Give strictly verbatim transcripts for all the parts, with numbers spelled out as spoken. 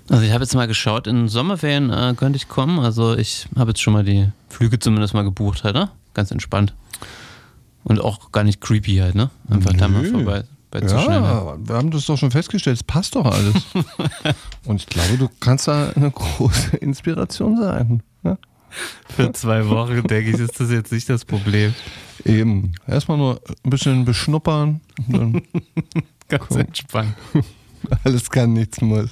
Also ich habe jetzt mal geschaut, in Sommerferien äh, könnte ich kommen. Also ich habe jetzt schon mal die Flüge zumindest mal gebucht halt, ne? Ganz entspannt. Und auch gar nicht creepy halt, ne? Einfach da mal vorbei. Bei ja, wir haben das doch schon festgestellt, es passt doch alles. Und ich glaube, du kannst da eine große Inspiration sein. Ja? Für zwei Wochen, denke ich, ist das jetzt nicht das Problem. Eben. Erstmal nur ein bisschen beschnuppern. Und dann ganz komm. entspannt. Alles kann, nichts muss.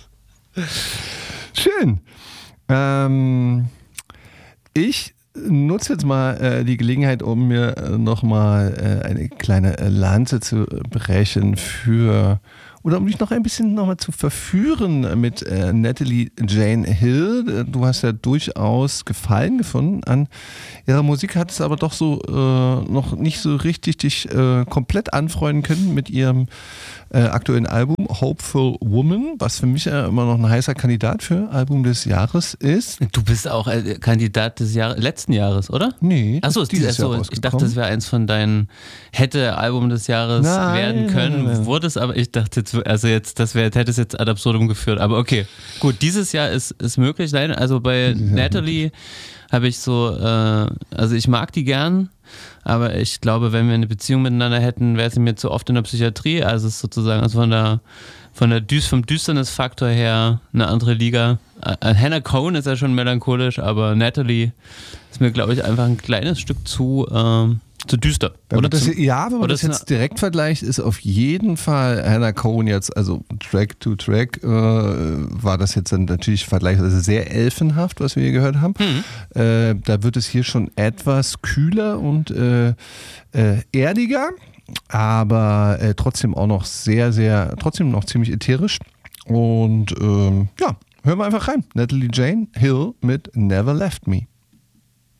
Schön. Ähm, ich nutze jetzt mal äh, die Gelegenheit, um mir äh, nochmal äh, eine kleine äh, Lanze zu brechen für, oder um dich noch ein bisschen nochmal zu verführen mit äh, Natalie Jane Hill. Du hast ja durchaus Gefallen gefunden an ihrer Musik, hat es aber doch so äh, noch nicht so richtig dich äh, komplett anfreunden können mit ihrem äh, aktuellen Album Hopeful Woman, was für mich ja immer noch ein heißer Kandidat für Album des Jahres ist. Du bist auch äh, Kandidat des Jahr- letzten Jahres, oder? Nee. Achso, ist dieses Jahr ich dachte, das wäre eins von deinen hätte Album des Jahres nein, werden können, nein, nein. wurde es, aber ich dachte jetzt, also jetzt, das wäre, hätte es jetzt ad absurdum geführt, aber okay. Gut, dieses Jahr ist, ist möglich, nein, also bei Natalie habe ich so, äh, also ich mag die gern, aber ich glaube, wenn wir eine Beziehung miteinander hätten, wäre sie mir zu oft in der Psychiatrie, also es ist sozusagen also von der von der Düs, vom Düsternisfaktor her eine andere Liga. Äh, Hannah Cohen ist ja schon melancholisch, aber Natalie ist mir, glaube ich, einfach ein kleines Stück zu, ähm, zu düster. Wenn oder man das, zu, ja, wenn man das jetzt direkt vergleicht, ist auf jeden Fall Hannah Cohen jetzt, also Track to Track, äh, war das jetzt dann natürlich vergleichsweise sehr elfenhaft, was wir hier gehört haben. Mhm. Äh, da wird es hier schon etwas kühler und äh, äh, erdiger, aber äh, trotzdem auch noch sehr, sehr, trotzdem noch ziemlich ätherisch. Und ähm, ja, hören wir einfach rein. Natalie Jane Hill mit Never Left Me.